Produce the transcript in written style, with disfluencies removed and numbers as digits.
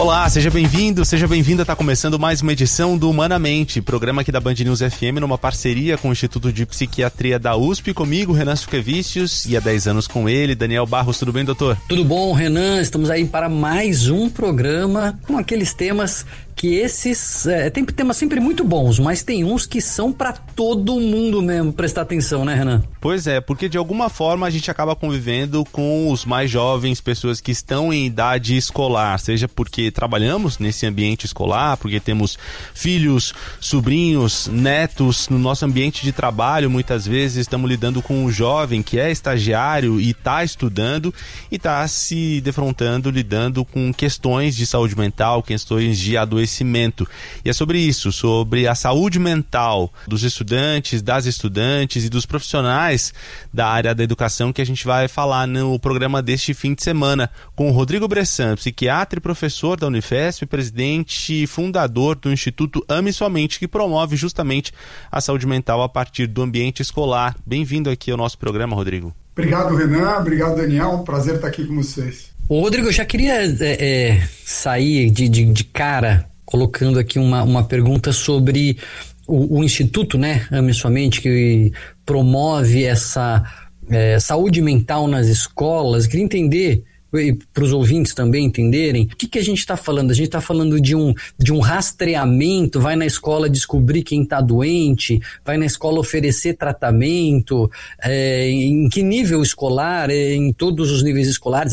Olá, seja bem-vindo, seja bem-vinda. Está começando mais uma edição do Humanamente, programa aqui da Band News FM, numa parceria com o Instituto de Psiquiatria da USP. Comigo, Renan Suquevicius, e há 10 anos com ele, Daniel Barros. Tudo bem, doutor? Tudo bom, Renan? Estamos aí para mais um programa com aqueles temas que tem temas sempre muito bons, mas tem uns que são para todo mundo mesmo prestar atenção, né, Renan? Pois é, porque de alguma forma a gente acaba convivendo com os mais jovens, pessoas que estão em idade escolar, seja porque trabalhamos nesse ambiente escolar, porque temos filhos, sobrinhos, netos no nosso ambiente de trabalho. Muitas vezes estamos lidando com um jovem que é estagiário e está estudando e está se defrontando, lidando com questões de saúde mental, questões de adoecimento. E é sobre isso, sobre a saúde mental dos estudantes, das estudantes e dos profissionais da área da educação que a gente vai falar no programa deste fim de semana com o Rodrigo Bressan, psiquiatra e professor da Unifesp, presidente e fundador do Instituto Ame Sua Mente, que promove justamente a saúde mental a partir do ambiente escolar. Bem-vindo aqui ao nosso programa, Rodrigo. Obrigado, Renan. Obrigado, Daniel. Um prazer estar aqui com vocês. Ô, Rodrigo, eu já queria sair de cara colocando aqui uma pergunta sobre o Instituto, né, Ame Sua Mente, que promove essa saúde mental nas escolas. Eu queria entender, para os ouvintes também entenderem, o que a gente está falando? A gente está falando de um rastreamento, vai na escola descobrir quem está doente, vai na escola oferecer tratamento, em que nível escolar, em todos os níveis escolares,